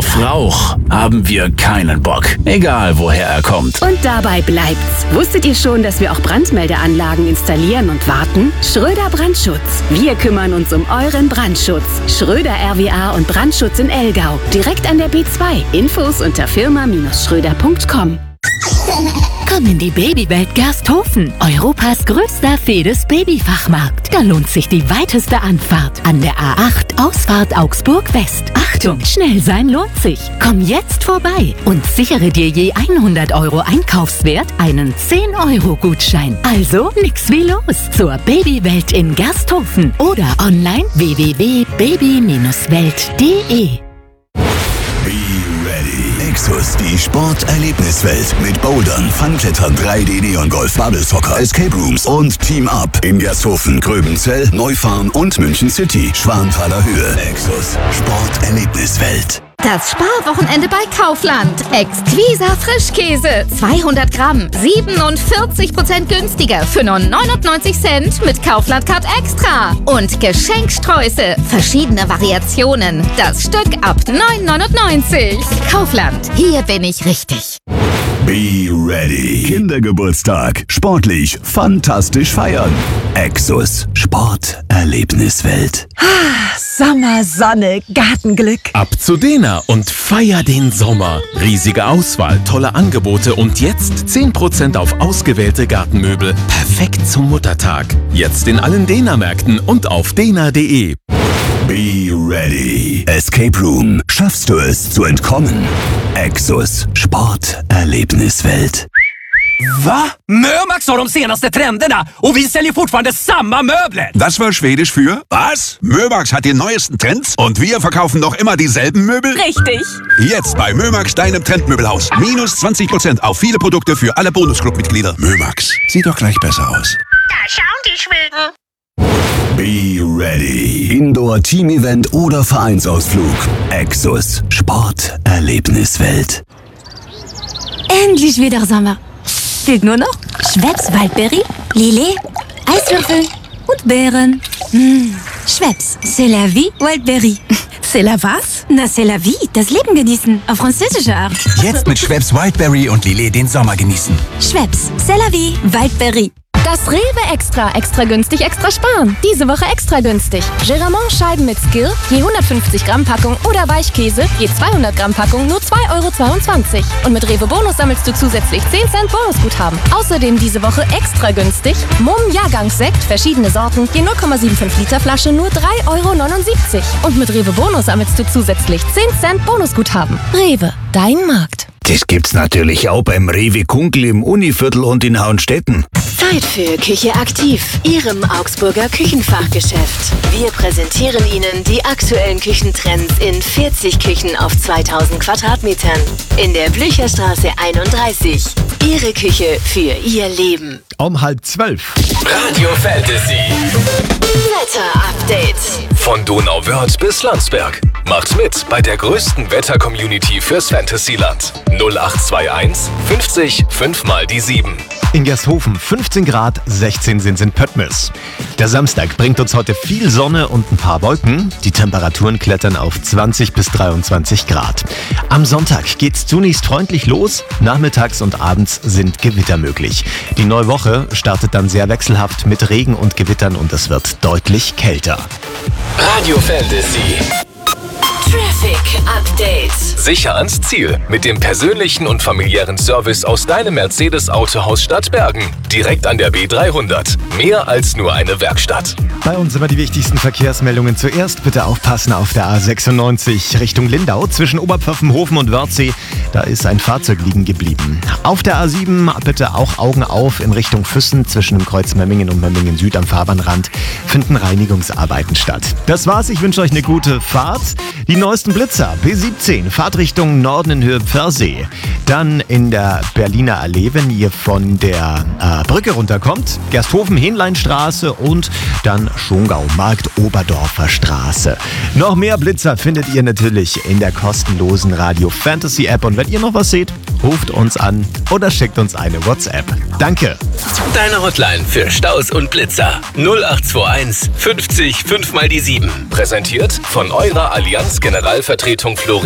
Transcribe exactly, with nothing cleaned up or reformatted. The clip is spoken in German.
Auf Rauch haben wir keinen Bock, egal woher er kommt. Und dabei bleibt's. Wusstet ihr schon, dass wir auch Brandmeldeanlagen installieren und warten? Schröder Brandschutz. Wir kümmern uns um euren Brandschutz. Schröder R W A und Brandschutz in Elgau. Direkt an der B zwei. Infos unter firma Bindestrich schröder Punkt com. Komm in die Babywelt Gersthofen, Europas größter Fedes-Babyfachmarkt. Da lohnt sich die weiteste Anfahrt an der A acht, Ausfahrt Augsburg West. Achtung, schnell sein lohnt sich. Komm jetzt vorbei und sichere dir je hundert Euro Einkaufswert einen zehn Euro Gutschein. Also nix wie los zur Babywelt in Gersthofen oder online w w w punkt baby Bindestrich welt punkt de. Exos, die Sporterlebniswelt mit Bouldern, Funklettern, drei D Neon-Golf, Bubble Soccer, Escape Rooms und Team Up in Gersthofen, Gröbenzell, Neufahren und München City, Schwanthaler Höhe. Exos, Sporterlebniswelt. Das Sparwochenende bei Kaufland. Exquisa Frischkäse. zweihundert Gramm. siebenundvierzig Prozent günstiger für nur neunundneunzig Cent mit Kaufland Card Extra. Und Geschenksträuße. Verschiedene Variationen. Das Stück ab neun neunundneunzig. Kaufland. Hier bin ich richtig. Be ready. Kindergeburtstag. Sportlich, fantastisch feiern. Exos, Sporterlebniswelt. Sommer, Sonne, Gartenglück. Ab zu Dena und feier den Sommer. Riesige Auswahl, tolle Angebote und jetzt zehn Prozent auf ausgewählte Gartenmöbel. Perfekt zum Muttertag. Jetzt in allen Dena-Märkten und auf dena punkt de. Be ready. Escape Room. Schaffst du es zu entkommen? Exos, Sporterlebniswelt. Va? Mömax har de senaste trenderna och vi säljer fortfarande samma möbler. Das war Schwedisch für was? Mömax hat die neuesten Trends und wir verkaufen noch immer dieselben Möbel? Richtig. Jetzt bei Mömax, deinem Trendmöbelhaus. Minus zwanzig Prozent auf viele Produkte für alle Bonusclub-Mitglieder. Mömax, sieht doch gleich besser aus. Da schauen die Schweden. Be ready. Indoor-Team-Event oder Vereinsausflug. Exos, Sporterlebniswelt. Endlich wieder Sommer. Fehlt nur noch Schweppes Waldbeere, Lillet, Eiswürfel und Beeren. Mmh. Schweppes, c'est la vie, Waldbeere. C'est la was? Na, c'est la vie, das Leben genießen, auf französische Art. Jetzt mit Schweppes Wildberry und Lillet den Sommer genießen. Schweppes, c'est la vie, Waldbeere. Das Rewe Extra, extra günstig, extra sparen. Diese Woche extra günstig. Geramont-Scheiben mit Skill, je hundertfünfzig Gramm Packung oder Weichkäse, je zweihundert Gramm Packung, nur zwei Euro zweiundzwanzig. Und mit Rewe Bonus sammelst du zusätzlich zehn Cent Bonusguthaben. Außerdem diese Woche extra günstig. Mumm Jahrgangssekt, verschiedene Sorten, je null Komma fünfundsiebzig Liter Flasche, nur drei Euro neunundsiebzig. Und mit Rewe Bonus sammelst du zusätzlich zehn Cent Bonusguthaben. Rewe, dein Markt. Das gibt's natürlich auch beim Rewe Kunkel im Univiertel und in Hauenstetten. Zeit für Küche aktiv, Ihrem Augsburger Küchenfachgeschäft. Wir präsentieren Ihnen die aktuellen Küchentrends in vierzig Küchen auf zweitausend Quadratmetern. In der Blücherstraße einunddreißig. Ihre Küche für Ihr Leben. Um halb zwölf. Radio Fantasy. Wetter-Update. Von Donauwörth bis Landsberg. Macht mit bei der größten Wetter-Community fürs Fantasyland. null acht zwei eins fünfzig fünf mal die sieben. In Gersthofen fünfzehn Grad, sechzehn sind es in Pöttmes. Der Samstag bringt uns heute viel Sonne und ein paar Wolken. Die Temperaturen klettern auf zwanzig bis dreiundzwanzig Grad. Am Sonntag geht's zunächst freundlich los. Nachmittags und abends sind Gewitter möglich. Die neue Woche startet dann sehr wechselhaft mit Regen und Gewittern und es wird deutlich kälter. Radio Fantasy. Traffic Update. Sicher ans Ziel mit dem persönlichen und familiären Service aus deinem Mercedes-Autohaus Stadtbergen. Direkt an der B dreihundert. Mehr als nur eine Werkstatt. Bei uns immer die wichtigsten Verkehrsmeldungen zuerst. Bitte aufpassen auf der A sechsundneunzig Richtung Lindau zwischen Oberpfaffenhofen und Wörthsee. Da ist ein Fahrzeug liegen geblieben. Auf der A sieben bitte auch Augen auf in Richtung Füssen zwischen dem Kreuz Memmingen und Memmingen Süd am Fahrbahnrand finden Reinigungsarbeiten statt. Das war's. Ich wünsche euch eine gute Fahrt. Die neuesten Blitzer, B siebzehn, Fahrtrichtung Norden in Höhe Pfersee. Dann in der Berliner Allee, wenn ihr von der äh, Brücke runterkommt, Gersthofen-Hähnleinstraße und dann Schongau, Markt-Oberdorfer Straße. Noch mehr Blitzer findet ihr natürlich in der kostenlosen Radio Fantasy App. Und wenn ihr noch was seht, ruft uns an oder schickt uns eine WhatsApp. Danke. Deine Hotline für Staus und Blitzer. null acht zwei eins fünfzig fünf mal die sieben. Präsentiert von eurer Allianz Generalvertretung Florian.